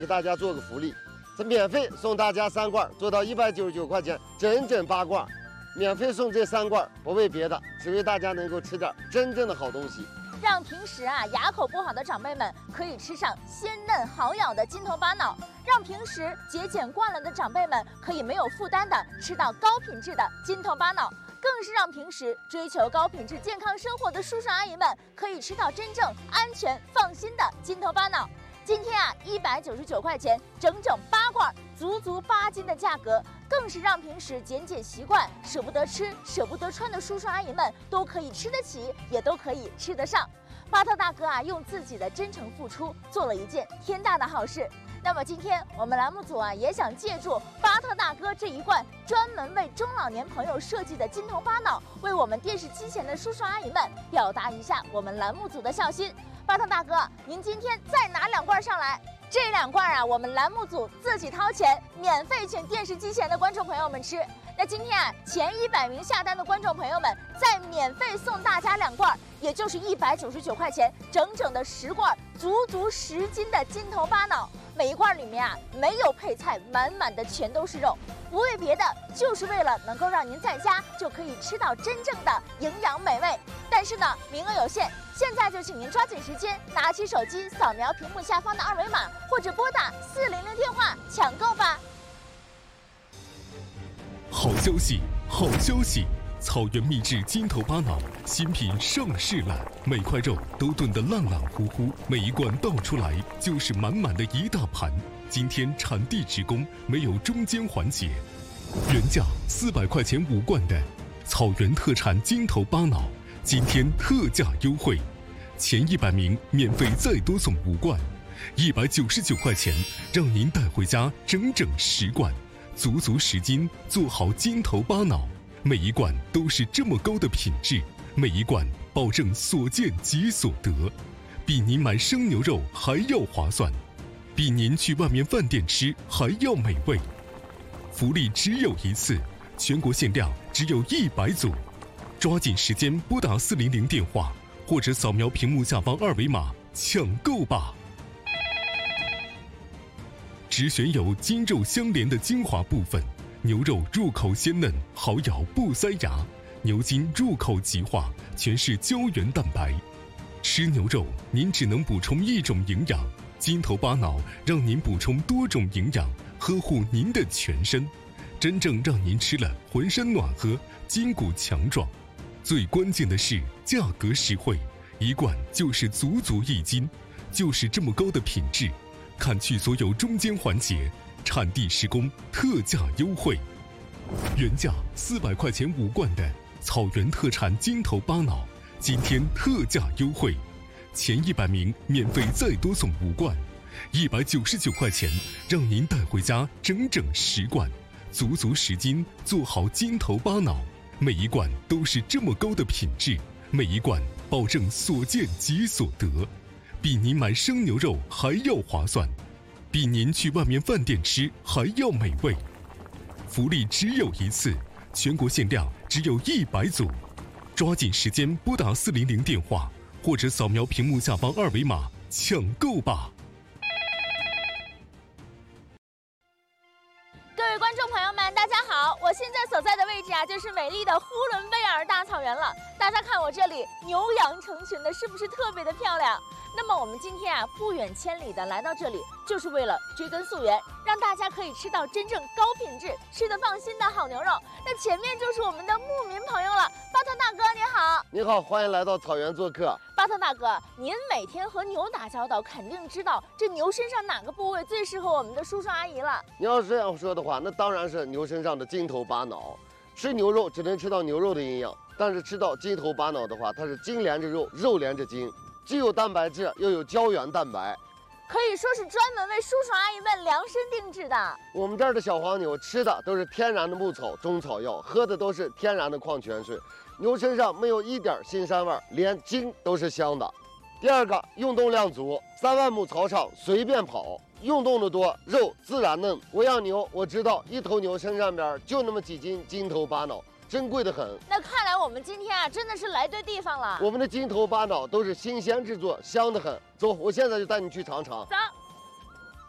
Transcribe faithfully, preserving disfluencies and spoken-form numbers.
给大家做个福利，这免费送大家三罐，做到一百九十九块钱，整整八罐，免费送这三罐，不为别的，只为大家能够吃点真正的好东西。 让平时啊牙口不好的长辈们可以吃上鲜嫩好咬的金头巴脑，让平时节俭惯了的长辈们可以没有负担的吃到高品质的金头巴脑，更是让平时追求高品质健康生活的叔叔阿姨们可以吃到真正安全放心的金头巴脑。今天啊一百九十九块钱，整整八罐，足足八斤的价格，更是让平时减减习惯、舍不得吃、舍不得穿的叔叔阿姨们都可以吃得起，也都可以吃得上。 巴特大哥啊，用自己的真诚付出，做了一件天大的好事。那么今天我们栏目组啊，也想借助巴特大哥这一罐专门为中老年朋友设计的金头巴脑，为我们电视机前的叔叔阿姨们表达一下我们栏目组的孝心。巴特大哥，您今天再拿两罐上来。 这两罐啊，我们栏目组自己掏钱，免费请电视机前的观众朋友们吃。那今天啊，前一百名下单的观众朋友们，再免费送大家两罐，也就是一百九十九块钱，整整的十罐，足足十斤的金头巴脑。每一罐里面啊，没有配菜，满满的全都是肉，不为别的，就是为了能够让您在家就可以吃到真正的营养美味。但是呢，名额有限。 现在就请您抓紧时间，拿起手机扫描屏幕下方的二维码，或者拨打四零零电话抢购吧。 好消息，好消息！草原秘制金头巴脑新品上市了，每块肉都炖得烂烂乎乎，每一罐倒出来就是满满的一大盘。今天产地直供，没有中间环节，原价四百块钱五罐的草原特产金头巴脑，今天特价优惠。 前一百名免费再多送五罐，一百九十九块钱，让您带回家整整十罐，足足十斤，做好金头巴脑。每一罐都是这么高的品质，每一罐保证所见即所得，比您买生牛肉还要划算，比您去外面饭店吃还要美味。福利只有一次，全国限量只有一百组，抓紧时间拨打四零零电话。 或者扫描屏幕下方二维码抢购吧！只选有筋肉相连的精华部分，牛肉入口鲜嫩，好咬不塞牙；牛筋入口即化，全是胶原蛋白。吃牛肉您只能补充一种营养，金头巴脑让您补充多种营养，呵护您的全身，真正让您吃了浑身暖和，筋骨强壮。 最关键的是价格实惠，一罐就是足足一斤，就是这么高的品质，砍去所有中间环节，产地实供，特价优惠。原价四百块钱五罐的草原特产金头巴脑，今天特价优惠，前一百名免费再多送五罐，一百九十九块钱，让您带回家整整十罐，足足十斤，做好金头巴脑。 每一罐都是这么高的品质，每一罐保证所见即所得，比您买生牛肉还要划算，比您去外面饭店吃还要美味。福利只有一次，全国限量只有一百组，抓紧时间拨打四零零电话，或者扫描屏幕下方二维码抢购吧。 各位观众朋友们，大家好！我现在所在的位置啊，就是美丽的呼伦贝尔大草原了。大家看我这里牛羊成群的，是不是特别的漂亮？那么我们今天啊，不远千里的来到这里，就是为了追根溯源，让大家可以吃到真正高品质、吃得放心的好牛肉。那前面就是我们的牧民朋友了，巴特大哥你好。 你好，欢迎来到草原做客。 巴特大哥，您每天和牛打交道，肯定知道这牛身上哪个部位最适合我们的叔叔阿姨了。 你要是这样说的话，那当然是牛身上的金头巴脑。吃牛肉只能吃到牛肉的营养，但是吃到金头巴脑的话，它是筋连着肉，肉连着筋，既有蛋白质，又有胶原蛋白， 可以说是专门为叔叔阿姨们量身定制的。 我们这儿的小黄牛吃的都是天然的牧草、中草药，喝的都是天然的矿泉水，牛身上没有一点腥膻味，连筋都是香的。第二个，运动量足，三万亩草场随便跑，运动的多，肉自然嫩。我养牛，我知道一头牛身上边就那么几斤金头巴脑，珍贵的很。 那看来我们今天啊，真的是来对地方了。 我们的金头巴脑都是新鲜制作，香得很。走，我现在就带你去尝尝。 走。